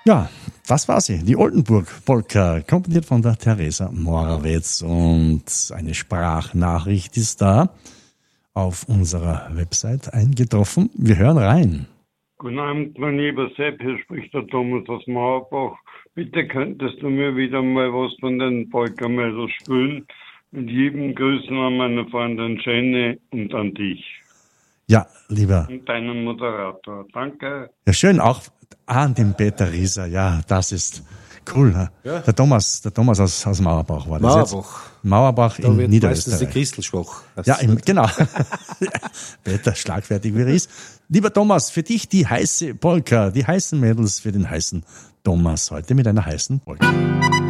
Ja, das war sie, die Oldenburg-Polka, komponiert von der Theresa Morawetz. Und eine Sprachnachricht ist da auf unserer Website eingetroffen. Wir hören rein. Guten Abend, mein lieber Sepp, hier spricht der Thomas aus Mauerbach. Bitte könntest du mir wieder mal was von den Polka-Mädels spielen? Mit lieben Grüßen an meine Freundin Jenny und an dich. Ja, lieber. Und deinen Moderator. Danke. Ja, schön auch an den Peter Rieser. Ja, das ist cool. Ne? Ja. Der Thomas aus Mauerbach war das Mauerbach da in wird Niederösterreich. Meistens die Christel schwach. Ja, genau. Peter, schlagfertig wie er ist. Lieber Thomas, für dich die heiße Polka, die heißen Mädels für den heißen Thomas heute mit einer heißen Polka.